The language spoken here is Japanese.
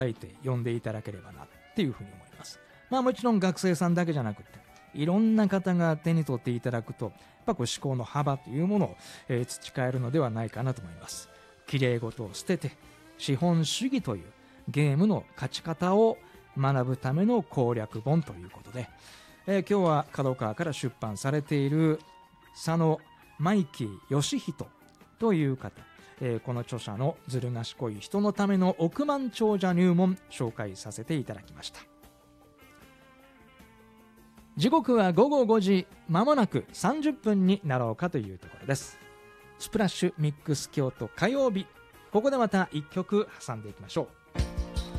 いて読んでいただければなっていうふうに思います。もちろん学生さんだけじゃなくて、いろんな方が手に取っていただくと、やっぱ思考の幅というものを、培えるのではないかなと思います。きれい事を捨てて、資本主義というゲームの勝ち方を学ぶための攻略本ということで、今日は角川から出版されている佐野マキ義人という方、この著者のずる賢い人のための億万長者入門紹介させていただきました。時刻は午後5時、まもなく30分になろうかというところです。スプラッシュミックス京都火曜日、ここでまた1曲挟んでいきましょう。